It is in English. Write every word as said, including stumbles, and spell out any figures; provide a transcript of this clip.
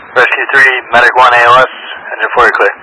Rescue three, Medic one A L S, engine four, you're clear.